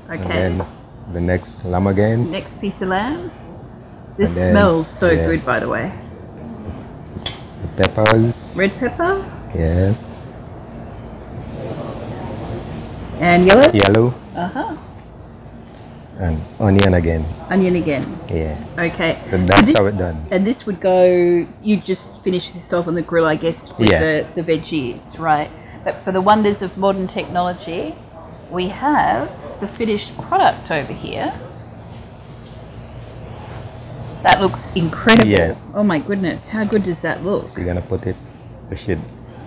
Okay. And then the next lamb again. Next piece of lamb. This And then, smells so yeah. good, by the way. The peppers. Red pepper Yes. and yellow. Yellow. Uh-huh. And onion again. Onion again. Yeah. Okay. So that's this, how it's done. And this would go, you just finish this off on the grill, I guess, with Yeah. the veggies, right? But for the wonders of modern technology, we have the finished product over here. That looks incredible. Yeah. Oh my goodness, how good does that look? So you're gonna put it. You should.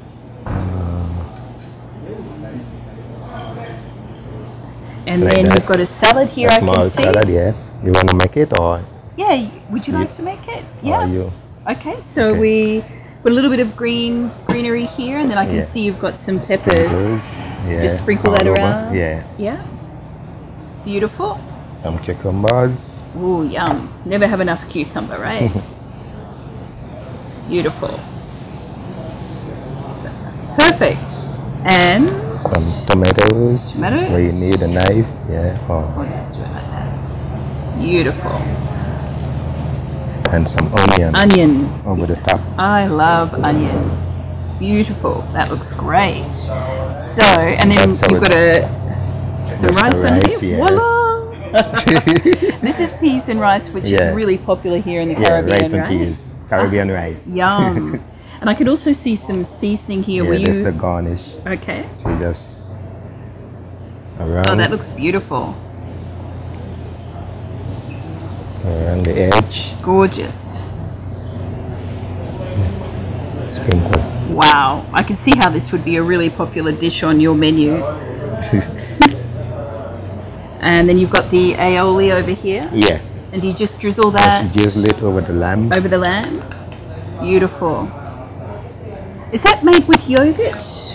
And Like then that. you've got a salad here, A I small can see. salad. Yeah. You wanna make it or? Yeah, would you like to make it? Yeah. Or you? Okay, so Okay. we put a little bit of greenery here, and then I can Yeah. see you've got some peppers. Sprinkles, yeah. Just sprinkle all that over. around. Yeah. Yeah. Beautiful. Some cucumbers. Ooh, yum. Never have enough cucumber, right? Beautiful. Perfect. And Some tomatoes. Tomatoes. Where you need a knife. Yeah. Or, I'll just do it like that. Beautiful. and some onion Onion. over the top. I love onion. Beautiful. That looks great. So, and then That's how you've got some That's the rice on rice, here. yeah. Voila! This is peas and rice, which Yeah. is really popular here in the Yeah, Caribbean, rice and right? peas. Caribbean rice. Yum. And I could also see some seasoning here. Yeah, Were that's you the garnish. okay? So you just around, Oh, that looks beautiful. around the edge. Gorgeous. Yes. Sprinkle. Wow. I can see how this would be a really popular dish on your menu. And then you've got the aioli over here. Yeah. And do you just drizzle that Just drizzle it over the lamb. over the lamb? Beautiful. Is that made with yogurt?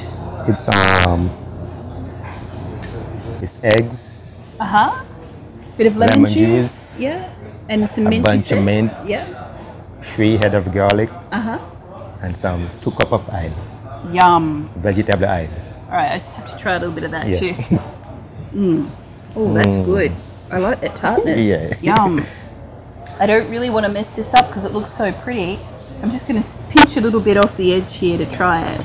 It's eggs, Uh-huh. Bit of lemon, Lemon juice. juice. Yeah. And some a mint. you bunch said? of mint, Yeah. 3 head of garlic, Uh-huh. and some 2 cup of oil, Yum. vegetable oil. All right, I just have to try a little bit of that Yeah. too. Oh, that's good. I like that tartness. Yeah. Yum. I don't really want to mess this up because it looks so pretty. I'm just going to pinch a little bit off the edge here to try it.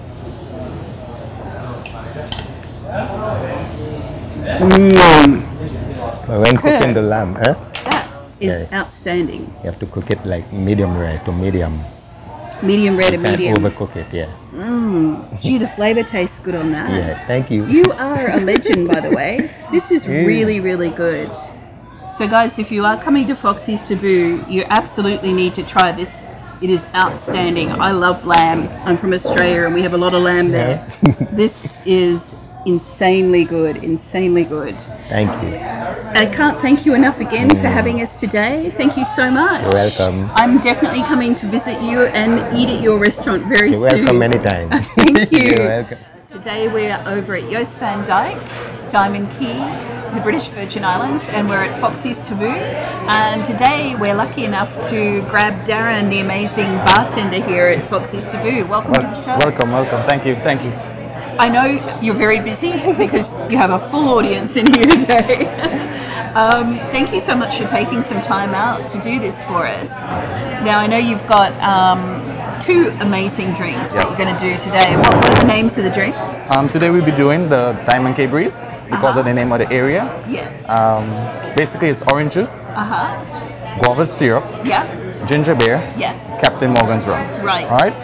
When cooking the lamb, That is Yeah. outstanding. you have to cook it like medium rare to medium. Medium rare to Can't medium. overcook it. Yeah. Gee, the flavour tastes good on that. Yeah. Thank you. You are a legend, by the way. This is really, really good. So, guys, if you are coming to Foxy's Taboo, you absolutely need to try this. It is outstanding. I love lamb. I'm from Australia and we have a lot of lamb there. This is insanely good, insanely good. Thank you. I can't thank you enough again for having us today. Thank you so much. You're welcome. I'm definitely coming to visit you and eat at your restaurant very You're soon. welcome anytime. Thank you. You're welcome. Today we're over at Joost van Dyke, Diamond Key, the British Virgin Islands, and we're at Foxy's Taboo. And today we're lucky enough to grab Darren, the amazing bartender here at Foxy's Taboo. Welcome to the show. Welcome. Thank you. I know you're very busy because you have a full audience in here today. Thank you so much for taking some time out to do this for us. Now I know you've got 2 amazing drinks that Yes. you're going to do today. What are the names of the drinks? Today we'll be doing the Diamond Cay Breeze because of the name of the area. Yes. Basically, it's orange juice, Uh-huh. guava syrup, Yeah. ginger beer, Yes. Captain Morgan's rum. Right. All right.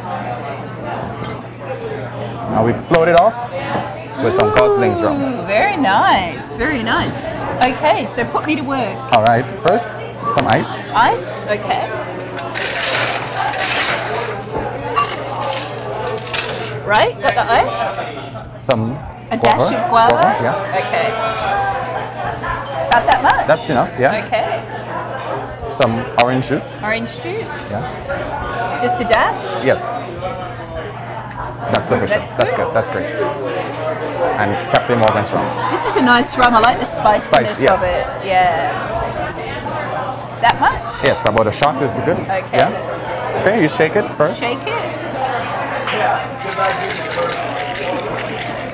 Now we float it off with some Gosling's rum. Ooh, very nice. Very nice. Okay, so put me to work. All right. First, some ice. Ice. Okay. Right. Got the ice. Some A dash of guava. Yes. Okay. About that much. That's enough. Yeah. Okay. Some orange juice. Orange juice. Yeah. Just a dash. Yes. That's sufficient. That's good. That's great. And Captain Morgan's rum. This is a nice rum. I like the spiciness Spice, yes. of it. Yeah. That much? Yes, about a shot is good. Okay. Yeah. Okay, you shake it first. Shake it.